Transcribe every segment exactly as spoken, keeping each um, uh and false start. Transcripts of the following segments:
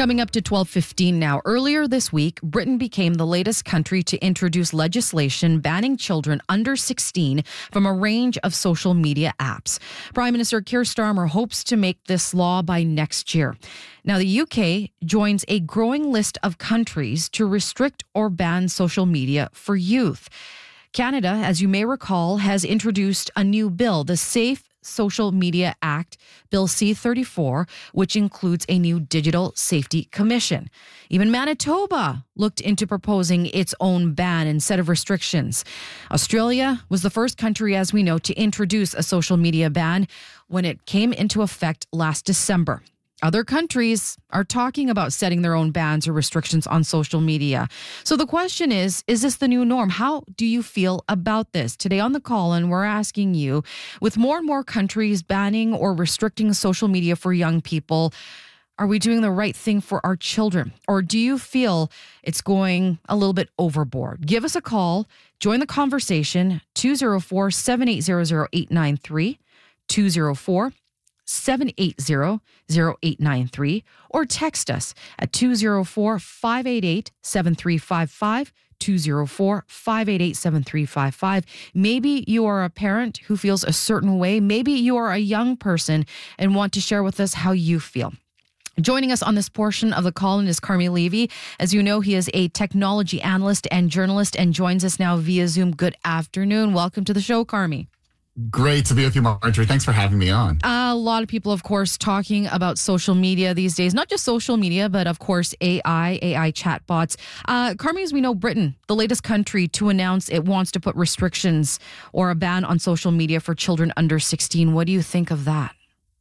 Coming up to twelve fifteen now. Earlier this week, Britain became the latest country to introduce legislation banning children under sixteen from a range of social media apps. Prime Minister Keir Starmer hopes to make this law by next year. Now, the U K joins a growing list of countries to restrict or ban social media for youth. Canada, as you may recall, has introduced a new bill, the Safe Social Media Act, Bill C thirty-four, which includes a new Digital Safety Commission. Even Manitoba looked into proposing its own ban and set of restrictions. Australia was the first country, as we know, to introduce a social media ban when it came into effect last December. Other countries are talking about setting their own bans or restrictions on social media. So the question is, is this the new norm? How do you feel about this? Today on the call-in, we're asking you, with more and more countries banning or restricting social media for young people, are we doing the right thing for our children? Or do you feel it's going a little bit overboard? Give us a call. Join the conversation. two oh four, seven eight zero, zero eight nine three. two oh four, seven eight zero, zero eight nine three, or text us at two oh four, five eight eight, seven three five five, two oh four, five eight eight, seven three five five. Maybe you are a parent who feels a certain way. Maybe you are a young person and want to share with us how you feel. Joining us on this portion of the call-in is Carmi Levy. As you know, he is a technology analyst and journalist and joins us now via Zoom. Good afternoon. Welcome to the show, Carmi. Great to be with you, Marjorie. Thanks for having me on. A lot of people, of course, talking about social media these days. Not just social media, but of course, A I, A I chatbots. Uh, Carmi, as we know, Britain, the latest country to announce it wants to put restrictions or a ban on social media for children under sixteen. What do you think of that?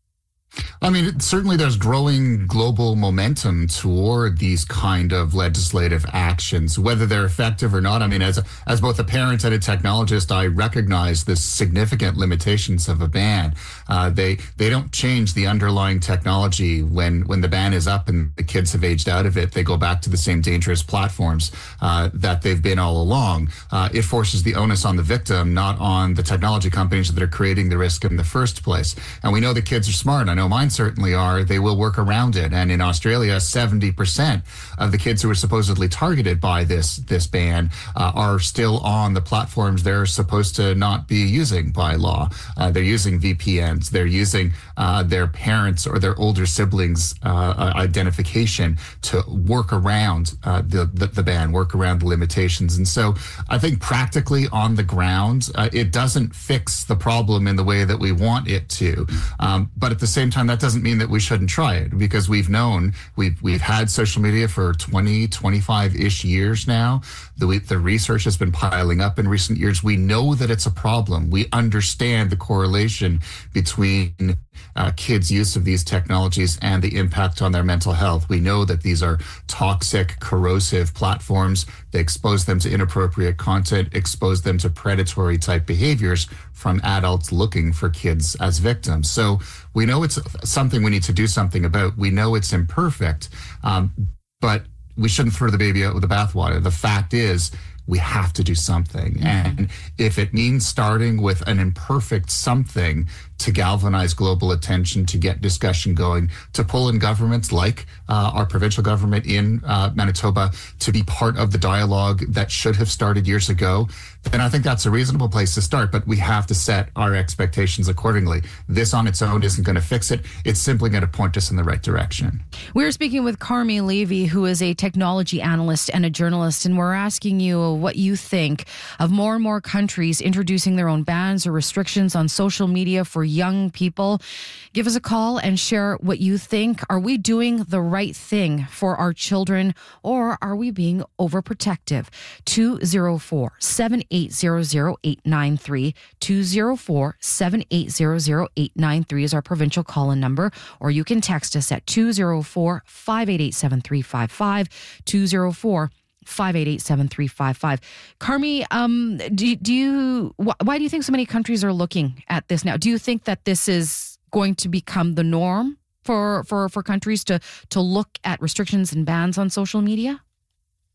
I mean, it, certainly there's growing global momentum toward these kind of legislative actions, whether they're effective or not. I mean, as a, as both a parent and a technologist, I recognize the significant limitations of a ban. Uh, they they don't change the underlying technology. When when the ban is up and the kids have aged out of it, they go back to the same dangerous platforms uh, that they've been all along. Uh, it forces the onus on the victim, not on the technology companies that are creating the risk in the first place. And we know the kids are smart. I know mine certainly are. They will work around it. And in Australia, seventy percent of the kids who are supposedly targeted by this this ban uh, are still on the platforms they're supposed to not be using by law. Uh, they're using V P Ns. They're using uh, their parents' or their older siblings' uh, identification to work around uh, the, the the ban, work around the limitations. And so I think practically on the ground, uh, it doesn't fix the problem in the way that we want it to. Um, but at the same time, that doesn't mean that we shouldn't try it, because we've known, we've we've had social media for twenty, twenty-five-ish years now. The, the research has been piling up in recent years. We know that it's a problem. We understand the correlation between uh, kids' use of these technologies and the impact on their mental health. We know that these are toxic, corrosive platforms. They expose them to inappropriate content, expose them to predatory type behaviors from adults looking for kids as victims. So we know it's something we need to do something about. We know it's imperfect, um, but we shouldn't throw the baby out with the bathwater. The fact is, we have to do something. Mm-hmm. And if it means starting with an imperfect something to galvanize global attention, to get discussion going, to pull in governments like uh, our provincial government in uh, Manitoba to be part of the dialogue that should have started years ago, then I think that's a reasonable place to start. But we have to set our expectations accordingly. This on its own isn't going to fix it. It's simply going to point us in the right direction. We're speaking with Carmi Levy, who is a technology analyst and a journalist, and we're asking you what you think of more and more countries introducing their own bans or restrictions on social media for young people. Give us a call and share what you think. Are we doing the right thing for our children, or are we being overprotective? two oh four, seven eight zero, zero eight nine three. two oh four, seven eight zero, zero eight nine three is our provincial call-in number, or you can text us at two oh four, five eight eight, seven three five five, two oh four, five eight eight, seven three five five. Carmi, um, do, do you, wh- why do you think so many countries are looking at this now? Do you think that this is going to become the norm for, for, for countries to, to look at restrictions and bans on social media?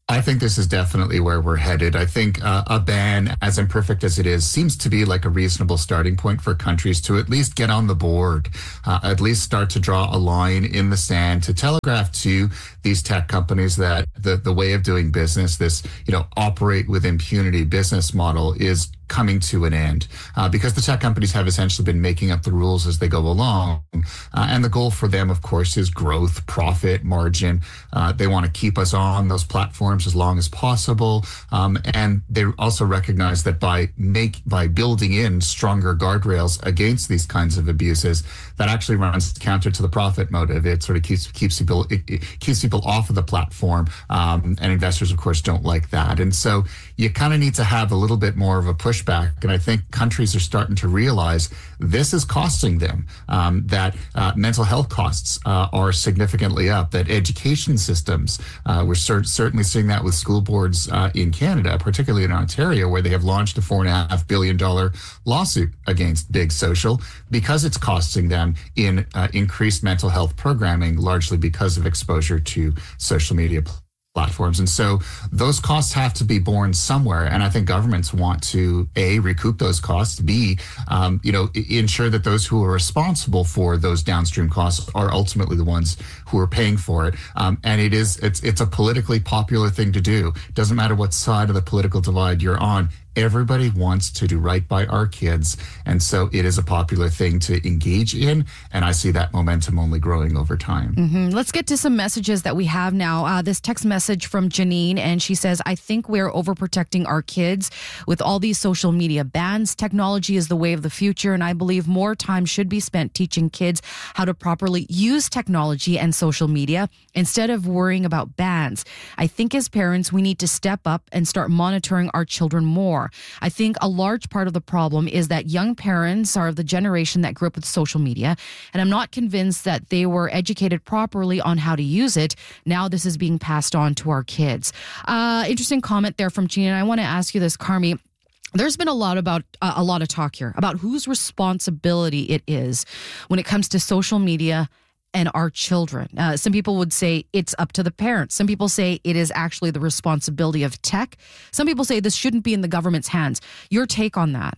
I think this is definitely where we're headed. I think uh, a ban, as imperfect as it is, seems to be like a reasonable starting point for countries to at least get on the board, uh, at least start to draw a line in the sand to telegraph to these tech companies that the, the way of doing business, this, you know, operate with impunity business model is coming to an end, uh, because the tech companies have essentially been making up the rules as they go along. Uh, and the goal for them, of course, is growth, profit, margin. Uh, they want to keep us on those platforms as long as possible. Um, and they also recognize that by make by building in stronger guardrails against these kinds of abuses, that actually runs counter to the profit motive. It sort of keeps keeps people it, it keeps people off of the platform. Um, and investors, of course, don't like that. And so you kind of need to have a little bit more of a push back. And I think countries are starting to realize this is costing them, um, that uh, mental health costs uh, are significantly up, that education systems, uh, we're cer- certainly seeing that with school boards uh, in Canada, particularly in Ontario, where they have launched a four and a half billion dollar lawsuit against Big Social because it's costing them in uh, increased mental health programming, largely because of exposure to social media platforms. And so those costs have to be borne somewhere. And I think governments want to, A, recoup those costs, B, um, you know, ensure that those who are responsible for those downstream costs are ultimately the ones who are paying for it. Um, and it is, it's, it's a politically popular thing to do. Doesn't matter what side of the political divide you're on. Everybody wants to do right by our kids. And so it is a popular thing to engage in. And I see that momentum only growing over time. Mm-hmm. Let's get to some messages that we have now. Uh, this text message from Janine, and she says, I think we're overprotecting our kids with all these social media bans. Technology is the way of the future. And I believe more time should be spent teaching kids how to properly use technology and social media instead of worrying about bans. I think as parents, we need to step up and start monitoring our children more. I think a large part of the problem is that young parents are of the generation that grew up with social media, and I'm not convinced that they were educated properly on how to use it. Now this is being passed on to our kids. Uh, interesting comment there from Gina. I want to ask you this, Carmi. There's been a lot about uh, a lot of talk here about whose responsibility it is when it comes to social media and our children. Uh, some people would say it's up to the parents. Some people say it is actually the responsibility of tech. Some people say this shouldn't be in the government's hands. Your take on that?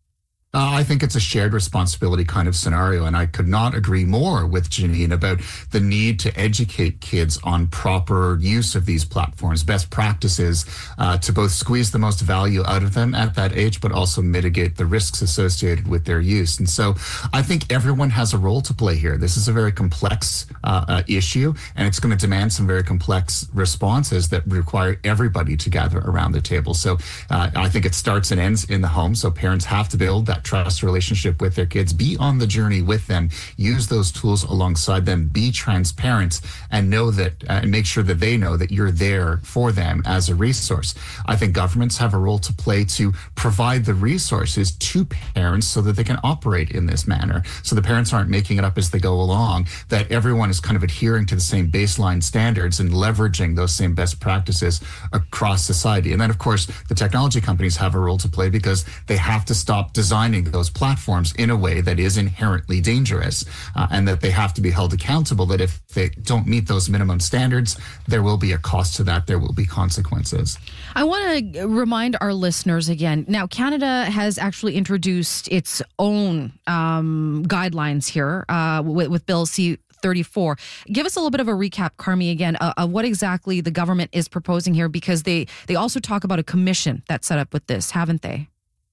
Uh, I think it's a shared responsibility kind of scenario, and I could not agree more with Janine about the need to educate kids on proper use of these platforms, best practices uh, to both squeeze the most value out of them at that age, but also mitigate the risks associated with their use. And so I think everyone has a role to play here. This is a very complex uh, uh, issue, and it's going to demand some very complex responses that require everybody to gather around the table. So uh, I think it starts and ends in the home, so parents have to build that trust relationship with their kids, be on the journey with them, use those tools alongside them, be transparent, and know that, uh, and make sure that they know that you're there for them as a resource. I think governments have a role to play to provide the resources to parents so that they can operate in this manner. So the parents aren't making it up as they go along, that everyone is kind of adhering to the same baseline standards and leveraging those same best practices across society. And then, of course, the technology companies have a role to play because they have to stop designing those platforms in a way that is inherently dangerous, uh, and that they have to be held accountable, that if they don't meet those minimum standards, there will be a cost to that. There will be consequences. I want to remind our listeners again. Now, Canada has actually introduced its own um, guidelines here uh, with, with Bill C thirty-four. Give us a little bit of a recap, Carmi, again, uh, of what exactly the government is proposing here, because they, they also talk about a commission that's set up with this, haven't they?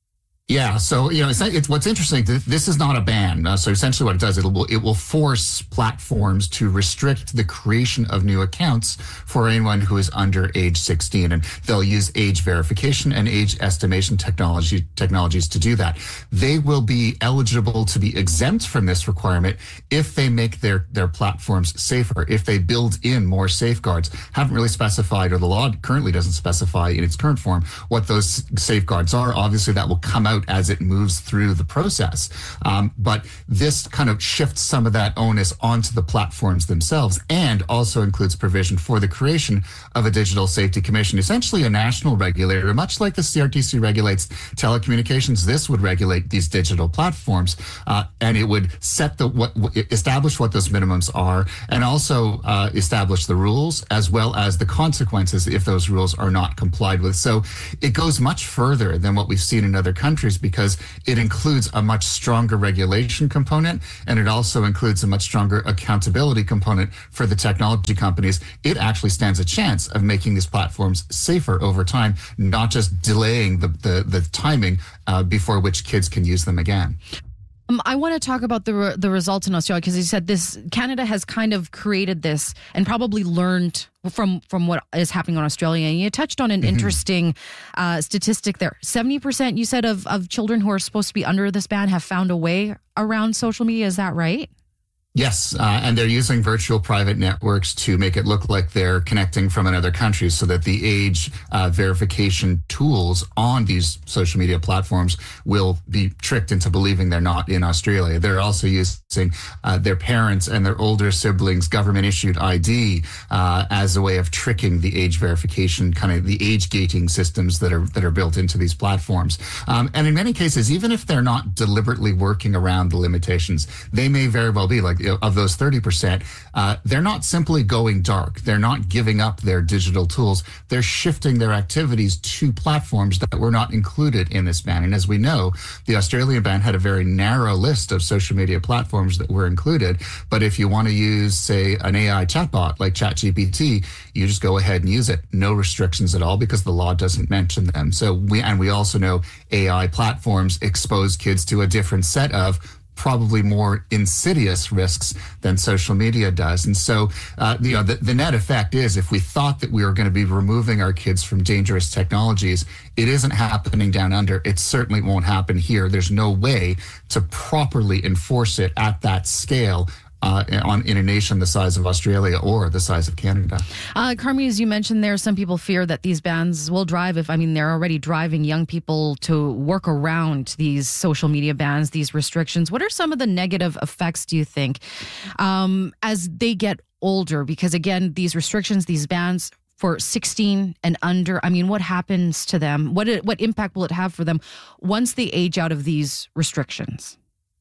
Yeah, so you know, it's, it's what's interesting. This is not a ban. Uh, so essentially, what it does, it will it will force platforms to restrict the creation of new accounts for anyone who is under age sixteen, and they'll use age verification and age estimation technology technologies to do that. They will be eligible to be exempt from this requirement if they make their their platforms safer, if they build in more safeguards. Haven't really specified, or the law currently doesn't specify in its current form what those safeguards are. Obviously, that will come out out as it moves through the process. Um, but this kind of shifts some of that onus onto the platforms themselves, and also includes provision for the creation of a digital safety commission, essentially a national regulator, much like the C R T C regulates telecommunications. This would regulate these digital platforms, uh, and it would set the what establish what those minimums are, and also uh, establish the rules as well as the consequences if those rules are not complied with. So it goes much further than what we've seen in other countries, because it includes a much stronger regulation component, and it also includes a much stronger accountability component for the technology companies. It actually stands a chance of making these platforms safer over time, not just delaying the the, the timing uh, before which kids can use them again. Um, I want to talk about the re- the results in Australia, because you said this Canada has kind of created this and probably learned from from what is happening in Australia. And you touched on an mm-hmm. interesting uh, statistic there. seventy percent, you said, of, of children who are supposed to be under this ban have found a way around social media. Is that right? Yes, uh, and they're using virtual private networks to make it look like they're connecting from another country, so that the age uh, verification tools on these social media platforms will be tricked into believing they're not in Australia. They're also using uh, their parents and their older siblings' government-issued I D uh, as a way of tricking the age verification, kind of the age gating systems that are that are built into these platforms. Um, and in many cases, even if they're not deliberately working around the limitations, they may very well be like, of those thirty percent, uh, they're not simply going dark. They're not giving up their digital tools. They're shifting their activities to platforms that were not included in this ban. And as we know, the Australian ban had a very narrow list of social media platforms that were included. But if you want to use, say, an A I chatbot like ChatGPT, you just go ahead and use it. No restrictions at all, because the law doesn't mention them. So we, and we also know A I platforms expose kids to a different set of probably more insidious risks than social media does. And so, uh, you know, the, the net effect is, if we thought that we were going to be removing our kids from dangerous technologies, it isn't happening down under. It certainly won't happen here. There's no way to properly enforce it at that scale Uh, on in a nation the size of Australia or the size of Canada. Uh, Carmi, as you mentioned there, some people fear that these bans will drive, if I mean, they're already driving young people to work around these social media bans, these restrictions. What are some of the negative effects, do you think, um, as they get older? Because again, these restrictions, these bans for sixteen and under, I mean, what happens to them? What what impact will it have for them once they age out of these restrictions?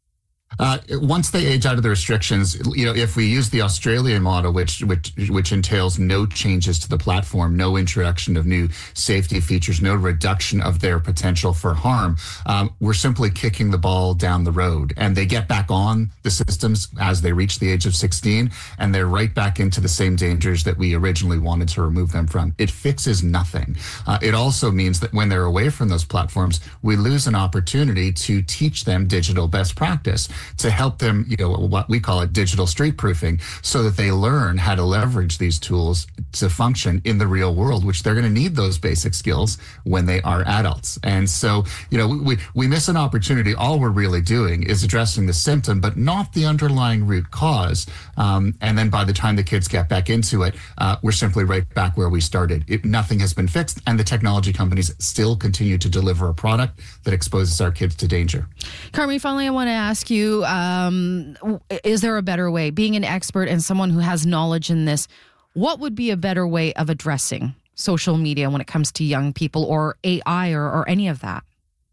Uh, once they age out of the restrictions, you know, if we use the Australian model, which which which entails no changes to the platform, no introduction of new safety features, no reduction of their potential for harm, um, we're simply kicking the ball down the road, and they get back on the systems as they reach the age of sixteen, and they're right back into the same dangers that we originally wanted to remove them from. It fixes nothing. Uh, it also means that when they're away from those platforms, we lose an opportunity to teach them digital best practice, to help them, you know, what we call it digital street proofing, so that they learn how to leverage these tools to function in the real world, which they're going to need those basic skills when they are adults. And so, you know, we, we miss an opportunity. All we're really doing is addressing the symptom, but not the underlying root cause. Um, and then by the time the kids get back into it, uh, we're simply right back where we started. It, nothing has been fixed, and the technology companies still continue to deliver a product that exposes our kids to danger. Carmi, finally, I want to ask you, Um, is there a better way? Being an expert and someone who has knowledge in this, what would be a better way of addressing social media when it comes to young people, or A I, or, or any of that?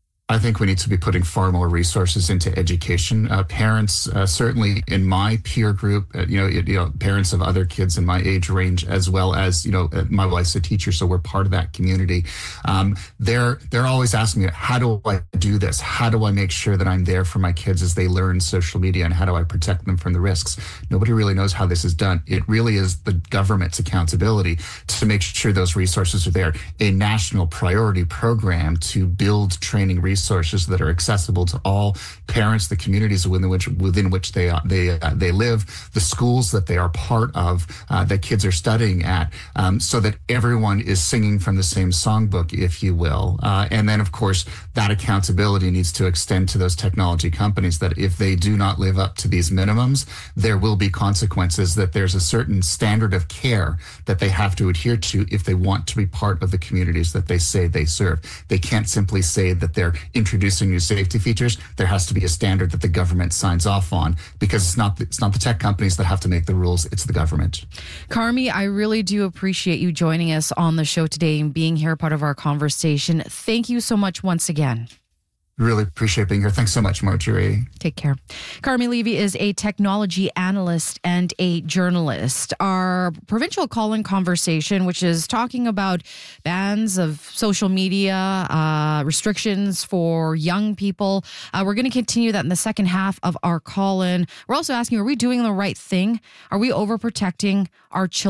I think we need to be putting far more resources into education. Uh, parents, uh, certainly in my peer group, uh, you know, it, you know, parents of other kids in my age range, as well as, you know, uh, my wife's a teacher, so we're part of that community. Um, they're they're always asking me, how do I do this? How do I make sure that I'm there for my kids as they learn social media, and how do I protect them from the risks? Nobody really knows how this is done. It really is the government's accountability to make sure those resources are there. A national priority program to build training resources resources that are accessible to all parents, the communities within which within which they uh, they uh, they live, the schools that they are part of, uh, that kids are studying at, um, so that everyone is singing from the same songbook, if you will. Uh, and then, of course, that accountability needs to extend to those technology companies, that if they do not live up to these minimums, there will be consequences, that there's a certain standard of care that they have to adhere to if they want to be part of the communities that they say they serve. They can't simply say that they're introducing new safety features, there has to be a standard that the government signs off on, because it's not it's not the tech companies that have to make the rules, it's the government. Carmi, I really do appreciate you joining us on the show today and being here, part of our conversation. Thank you so much once again. Really appreciate being here. Thanks so much, Marjorie. Take care. Carmi Levy is a technology analyst and a journalist. Our provincial call-in conversation, which is talking about bans of social media, uh, restrictions for young people. Uh, we're going to continue that in the second half of our call-in. We're also asking, are we doing the right thing? Are we overprotecting our children?